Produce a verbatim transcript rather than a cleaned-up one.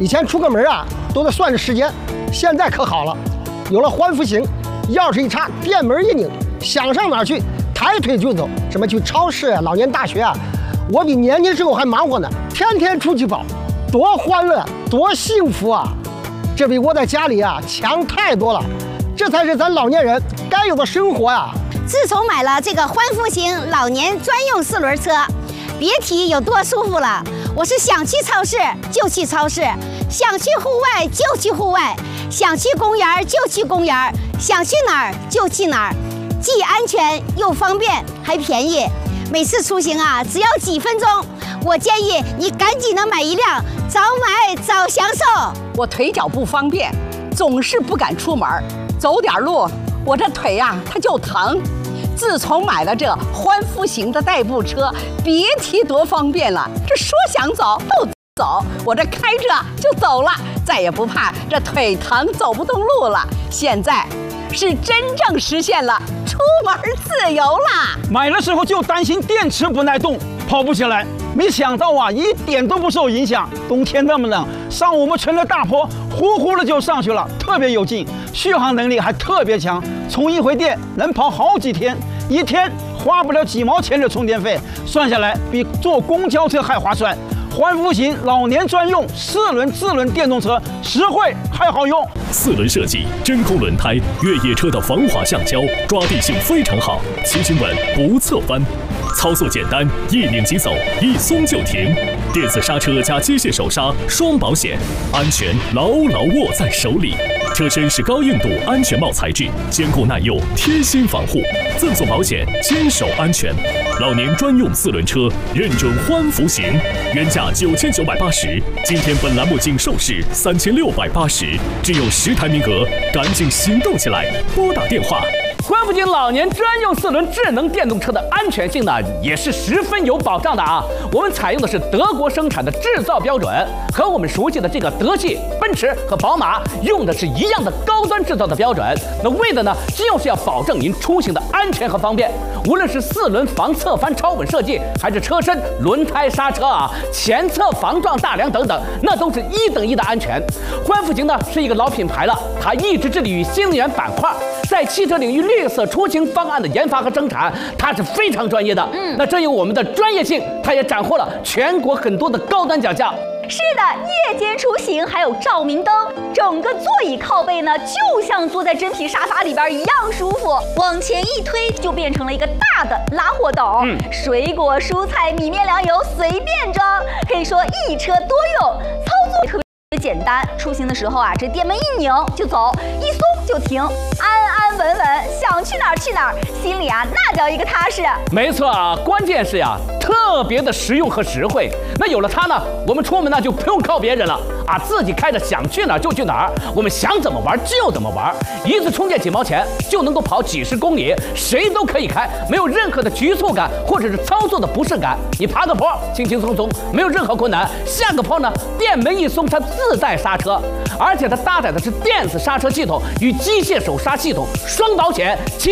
以前出个门啊都得算着时间，现在可好了，有了欢福行，钥匙一插，电门一拧，想上哪儿去抬腿就走。什么去超市啊、老年大学啊，我比年轻时候还忙活呢，天天出去跑，多欢乐，多幸福啊！这比窝在家里啊强太多了。这才是咱老年人该有的生活啊！ 自从买了这个欢福行老年专用四轮车，别提有多舒服了。我是想去超市就去超市，想去户外就去户外，想去公园就去公园，想去哪儿就去哪儿，既安全又方便，还便宜。每次出行啊，只要几分钟。我建议你赶紧的买一辆，早买早享受。 我腿脚不方便，总是不敢出门，走点路，我这腿呀、啊、它就疼。自从买了这欢福行的代步车，别提多方便了。这说想走就走，我这开着就走了，再也不怕这腿疼走不动路了。现在是真正实现了出门自由啦！ 买的时候就担心电池不耐动，跑不起来，没想到啊，一点都不受影响。冬天那么冷，上我们村的大坡，呼呼的就上去了，特别有劲，续航能力还特别强，充一回电能跑好几天，一天花不了几毛钱的充电费，算下来比坐公交车还划算。欢福行老年专用四轮智轮电动车，实惠还好用。 四轮设计，真空轮胎，越野车的防滑橡胶，抓地性非常好，骑行稳不侧翻。操作简单，一拧即走，一松就停。电子刹车加机械手刹，双保险，安全牢牢握在手里。车身是高硬度安全帽材质，坚固耐用，贴心防护，赠送保险，坚守安全。老年专用四轮车，认准欢福行，原价九千九百八十，今天本栏目仅售市三千六百八十，只有十台名额，赶紧行动起来，拨打电话。 欢福行老年专用四轮智能电动车的安全性呢，也是十分有保障的啊。我们采用的是德国生产的制造标准，和我们熟悉的这个德系、奔驰和宝马用的是一样的高端制造的标准。那为的呢，就是要保证您出行的安全和方便。无论是四轮防侧翻超稳设计，还是车身、轮胎、刹车啊、前侧防撞大梁等等，那都是一等一的安全。欢福行呢是一个老品牌了，它一直致力于新能源板块，在汽车领域绿色出行方案的研发和生产，它是非常专业的。嗯，那正有我们的专业性，它也斩获了全国很多的高端奖项。 是的，夜间出行还有照明灯，整个座椅靠背呢，就像坐在真皮沙发里边一样舒服。往前一推，就变成了一个大的拉货斗，嗯，水果、蔬菜、米面粮油随便装，可以说一车多用，操作特别简单。出行的时候啊，这电门一拧就走，一松就停，安安稳稳，想去哪儿去哪儿，心里啊那叫一个踏实。 没错啊，关键是呀，特别的实用和实惠。那有了它呢，我们出门呢就不用靠别人了啊，自己开着想去哪儿就去哪儿，我们想怎么玩就怎么玩，一次充电几毛钱就能够跑几十公里，谁都可以开，没有任何的局促感或者是操作的不适感。你爬个坡轻轻松松，没有任何困难；下个坡呢，电门一松，它自带刹车，而且它搭载的是电子刹车系统与机械手刹系统双保险。